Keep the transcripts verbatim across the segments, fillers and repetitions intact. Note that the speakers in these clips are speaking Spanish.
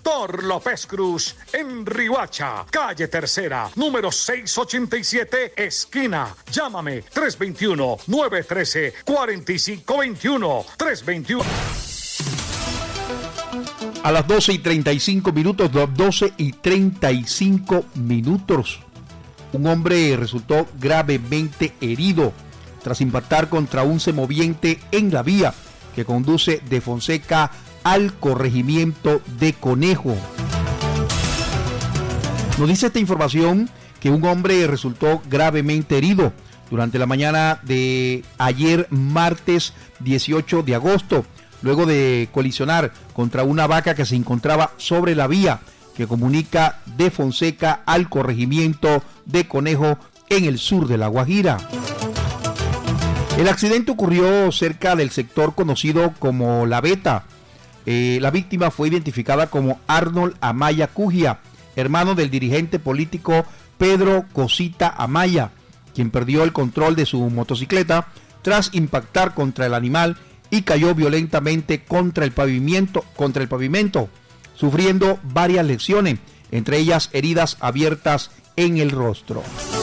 Doctor López Cruz, en Riohacha, calle Tercera, número seiscientos ochenta y siete, esquina. Llámame tres dos uno, nueve uno tres, cuatro cinco dos uno, tres dos uno. A las doce y treinta y cinco minutos, doce y treinta y cinco minutos, un hombre resultó gravemente herido tras impactar contra un semoviente en la vía que conduce de Fonseca al corregimiento de Conejo. Nos dice esta información que un hombre resultó gravemente herido durante la mañana de ayer, martes dieciocho de agosto, luego de colisionar contra una vaca que se encontraba sobre la vía que comunica de Fonseca al corregimiento de Conejo en el sur de La Guajira. El accidente ocurrió cerca del sector conocido como La Veta. Eh, la víctima fue identificada como Arnold Amaya Cujia, hermano del dirigente político Pedro Cosita Amaya, quien perdió el control de su motocicleta tras impactar contra el animal y cayó violentamente contra el pavimento, contra el pavimento, sufriendo varias lesiones, entre ellas heridas abiertas en el rostro.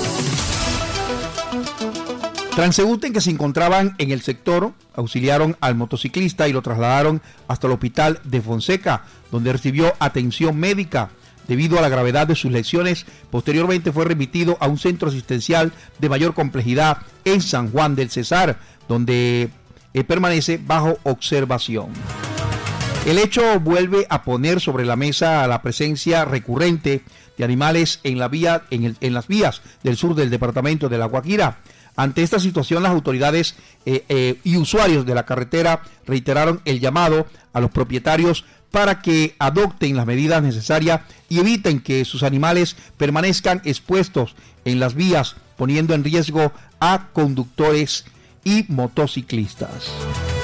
Transeúntes que se encontraban en el sector auxiliaron al motociclista y lo trasladaron hasta el hospital de Fonseca, donde recibió atención médica. Debido a la gravedad de sus lesiones, posteriormente fue remitido a un centro asistencial de mayor complejidad en San Juan del Cesar, donde eh, permanece bajo observación. El hecho vuelve a poner sobre la mesa la presencia recurrente de animales en, la vía, en, el, en las vías del sur del departamento de La Guajira. Ante esta situación, las autoridades eh, eh, y usuarios de la carretera reiteraron el llamado a los propietarios para que adopten las medidas necesarias y eviten que sus animales permanezcan expuestos en las vías, poniendo en riesgo a conductores y motociclistas.